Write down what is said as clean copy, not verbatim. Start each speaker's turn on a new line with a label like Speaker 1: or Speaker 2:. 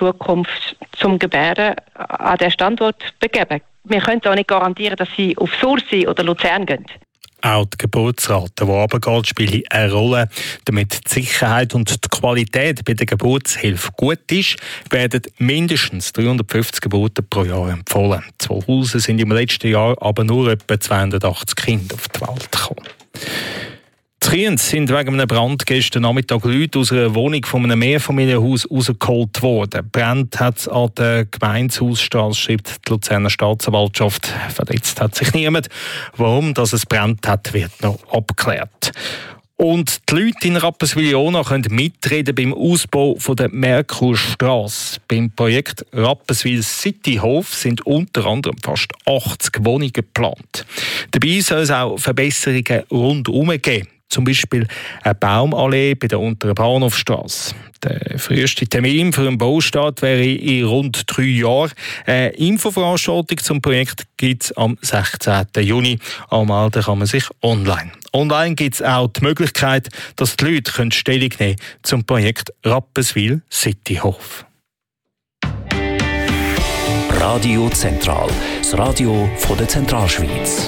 Speaker 1: Zukunft zum Gebären an den Standort begeben. Wir können auch nicht garantieren, dass sie auf Sursi oder Luzern gehen.
Speaker 2: Auch die Geburtsrate, die runtergeht, spielt eine Rolle. Damit die Sicherheit und die Qualität bei der Geburtshilfe gut ist, werden mindestens 350 Geburten pro Jahr empfohlen. In Wolhusen sind im letzten Jahr aber nur etwa 280 Kinder auf die Welt gekommen. In Kriens sind wegen einem Brand gestern Nachmittag Leute aus einer Wohnung von einem Mehrfamilienhaus rausgeholt worden. Brand hat es an der Gemeindehausstraße, schreibt die Luzerner Staatsanwaltschaft. Verletzt hat sich niemand. Warum es brennt hat, wird noch abgeklärt. Und die Leute in Rapperswil-Jona können mitreden beim Ausbau der Merkurstrasse. Beim Projekt Rapperswil Cityhof sind unter anderem fast 80 Wohnungen geplant. Dabei soll es auch Verbesserungen rundherum geben. Zum Beispiel eine Baumallee bei der unteren Bahnhofstrasse. Der früheste Termin für einen Baustart wäre in rund 3 Jahren. Eine Infoveranstaltung zum Projekt gibt es am 16. Juni. Anmelden kann man sich online. Online gibt es auch die Möglichkeit, dass die Leute Stellung nehmen können zum Projekt Rapperswil Cityhof.
Speaker 3: Radio Zentral, das Radio von der Zentralschweiz.